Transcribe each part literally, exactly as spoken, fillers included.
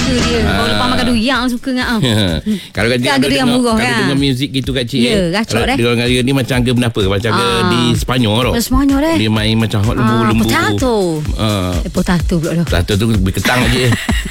suka dia. Baru lepas makan durian suka ngak ah. Kalau kata Kan durian murah kan. Kalau dengar muzik gitu kat cik. Ya, racok dah. Dia orang ni macam harga kenapa? Macam harga di Sepanyol tau. Sepanyol dah. Dia main macam hot lembu-lembu. Potato. Ah. Eh, potato pula tu. Potato tu lebih ketang je.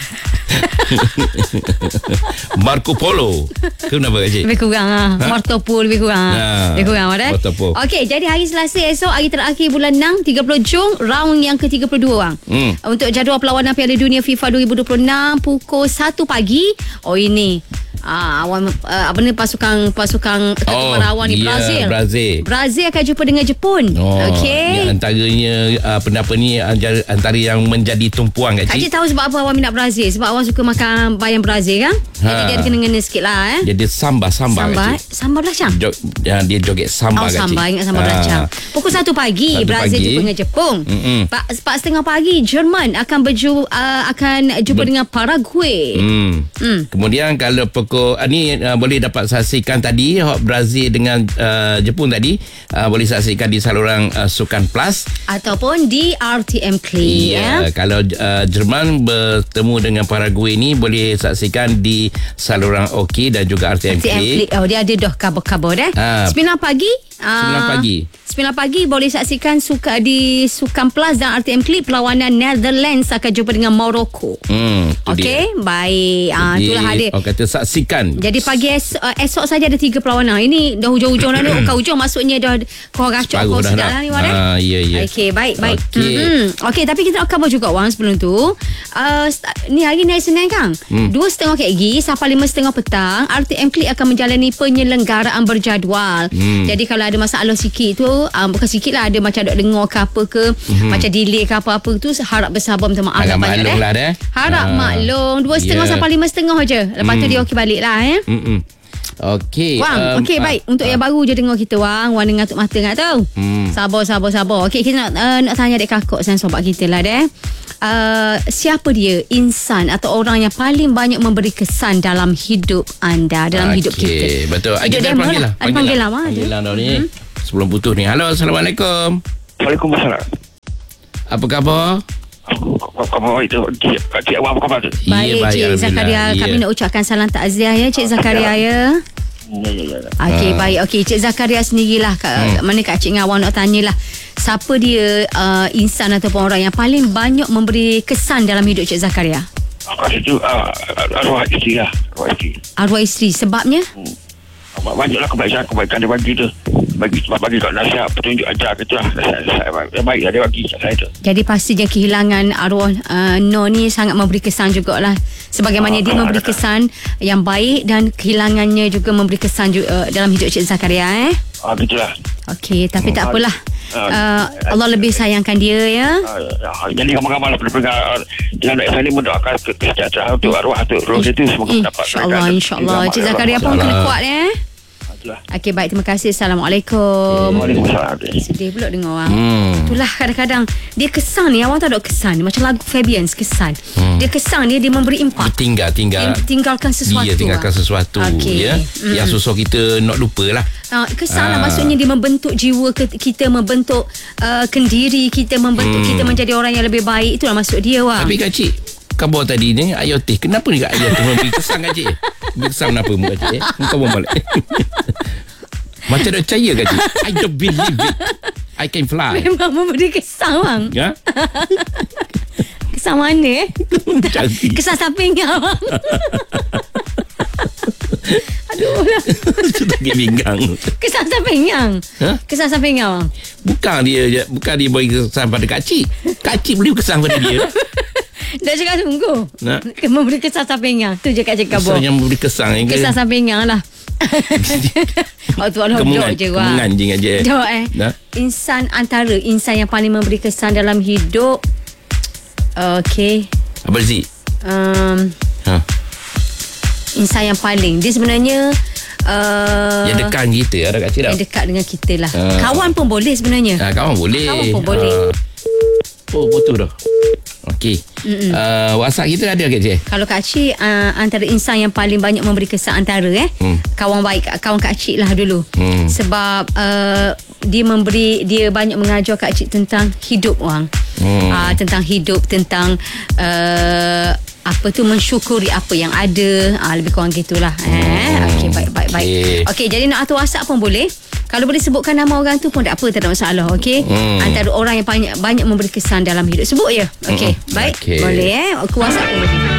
Marco Polo. Kenapa cik? Lebih kurang ah. Ha? Martopo lebih kurang. Ha. Lebih kurang ada. Okey, jadi hari Selasa esok hari terakhir bulan enam tiga puluh Jun round yang ke tiga puluh dua orang. Hmm. Untuk jadual perlawanan Piala Dunia FIFA dua ribu dua puluh enam pukul satu pagi. Oh ini Ah, awan uh, apa ni pasukan pasukan kepulauan oh, ni yeah, Brazil. Brazil. Brazil akan jumpa dengan Jepun. Oh, okey. Antaranya uh, apa ni antara yang menjadi tumpuan kat cik. Cik tahu sebab apa awak minat Brazil? Sebab awak suka makan bayam Brazil kan? Ha. Jadi dia ada kena-kena sikit lah eh. Jadi sambal sambal sambal, sambal belacang. Jog, ya, dia joget sambal oh, kat sambal, cik. Ingat sambal ha. belacang. Pukul satu pagi satu Brazil pagi. jumpa dengan Jepun. Pak empat setengah pagi Jerman akan berju uh, akan jumpa Ber- dengan Paraguay. Hmm. Hmm. Kemudian kalau pukul uh, ni uh, boleh dapat saksikan tadi Brazil dengan uh, Jepun tadi uh, boleh saksikan di saluran uh, Sukan Plus ataupun di R T M Click. Ya, yeah. Kalau uh, Jerman bertemu dengan Paraguay ni boleh saksikan di saluran OK dan juga R T M Click. Oh, dia ada dah kabar-kabar dah. Ha. sembilan pagi sembilan pagi sembilan pagi boleh saksikan suka di Sukan Plus dan R T M Click perlawanan Netherlands akan jumpa dengan Morocco. Hmm, Okey, baik. Ah, uh, itulah ada. Orang kata saksikan. Jadi pagi es, uh, esok saja ada tiga perlawanan. Ini dah hujung-hujung dah ni. Kau hujung maksudnya dah kau racok kau sedap dah ni Wan. Ah, ya ya. Okey, baik baik. Okey, mm-hmm. Okey, tapi kita nak cover juga Wan sebelum tu. Uh, ni hari ni hari Senin kan? Hmm. Dua setengah K G sampai lima setengah petang R T M Click akan menjalani penyelenggaraan berjadual. Hmm. Jadi kalau ada masalah sikit tu, um, bukan sikit lah, ada macam ada dengar ke apa ke, hmm. macam delay ke apa-apa tu, harap bersabar, minta maaf. Harap maklum lah deh. Harap ha. maklum. Dua setengah yeah. sampai lima setengah je. Lepas hmm. tu dia okey balik lah eh. Hmm. Okey. Wang, um, okey uh, baik. Untuk uh, yang baru je dengar kita Wang, Wang dengar tuk mata enggak tahu. Hmm. Sabar sabar sabar. Okey, kita nak uh, nak tanya dek kakak sen sobat kita lah deh. Uh, siapa dia insan atau orang yang paling banyak memberi kesan dalam hidup anda, dalam okay, hidup kita? Betul. Kita panggil lah. Ada panggil lah. Panggil lah ni. Sebelum putus ni. Halo, Assalamualaikum. Waalaikumsalam. Apa khabar? Khabar itu Cik, Cik Awang apa khabar tu? Baik, baik Cik Zakaria. Kami nak ucapkan salam takziah ya Cik Zakaria ya. Ya, ya, ya. Okey, baik. Okey, Cik Zakaria sendirilah. Hmm. Mana Kak Cik Ngawang nak tanyalah. Siapa dia uh, insan ataupun orang yang paling banyak memberi kesan dalam hidup Cik Zakaria? Kat situ uh, arwah isteri lah. Arwah isteri. Arwah isteri. Sebabnya? Hmm. Banyaklah kebaikan kebaikan dia bagi tu. Bagi bagi kat nasihat, petunjuk ajar gitu lah. Nasihat yang baik lah dia bagi kat saya tu. Jadi pastinya kehilangan arwah uh, No ni sangat memberi kesan jugalah. Sebagaimana ah, dia memberi kesan yang baik dan kehilangannya juga memberi kesan juga, uh, dalam hidup Cik Zakaria eh. Ah, gitulah. Okey, tapi hmm, tak apalah. Uh, Allah lebih sayangkan dia ya. Uh, jadi ramai-ramai lah pendengar dengan saya ni mendoakan kesejahteraan untuk arwah tu roh itu semoga dapat. InsyaAllah, insyaAllah. Cik Zakaria pun kena kuat eh. Okey, baik, terima kasih. Assalamualaikum. Waalaikumsalam. Sedih pula dengar orang. Hmm. Itulah kadang-kadang dia kesan ni, awak tak ada kesan ni macam lagu Fabians kesan. Hmm. Dia kesan dia dia memberi impak. Tinggal tinggal dia tinggalkan sesuatu. Dia tinggalkan sesuatu okay. ya. Hmm. Yang susah kita nak lupalah. Uh, kesan lah maksudnya dia membentuk jiwa kita, membentuk uh, kendiri kita, membentuk hmm. kita menjadi orang yang lebih baik. Itulah maksud dia Wang. Tapi Kak Cik, khabar tadi ni ayah teh, kenapa ni Kak ayah tu memberi kesan Kak Cik? Beri kesan kenapa Kak Cik? Kau pun balik. Macam tak percaya Kak Cik? I don't believe it. I can fly. Memang memberi kesan Wang. Ya? Kesan mana eh? Kesan sampingnya Wang. Aduh lah. Sudah pergi pinggang. Kesan sampingnya. Ha? Kesan sampingnya Wang. Bukan dia Bukan dia beri kesan pada Kak Cik. Kak Cik beri kesan pada dia. Dah cakap tunggu nak? Memberi kesan sampingan. Tu je Kak cakap kesan yang memberi kesan Kesan sampingan lah. Oh tu Allah dok je Wang. Menganjing aja. Dok eh nah? Insan antara Insan yang paling memberi kesan dalam hidup. Okey. Apa sih? um, ha. Insan yang paling dia sebenarnya uh, yang dekat kita ada Kak Cik. Yang dekat dengan kita lah. uh. Kawan pun boleh sebenarnya. uh, Kawan boleh. Kawan pun boleh. uh. Oh betul dah. Okey. Uh, WhatsApp kita ada Kak Cik? Kalau Kak Cik uh, antara insan yang paling banyak memberi kesan antara eh hmm. kawan baik, kawan Kak Cik lah dulu. hmm. Sebab uh, dia memberi, dia banyak mengajar Kak Cik tentang hidup orang. hmm. uh, Tentang hidup, tentang uh, apa tu, mensyukuri apa yang ada. Ah, lebih kurang gitulah. Eh, okey, baik baik baik. Okey. Okey, jadi nak atur WhatsApp pun boleh. Kalau boleh sebutkan nama orang tu pun tak apa, tak ada masalah. Okey. Hmm. Antara orang yang banyak banyak memberi kesan dalam hidup, sebut je. Okey, Mm-mm. baik. Okey. Boleh eh. Ke WhatsApp pun boleh.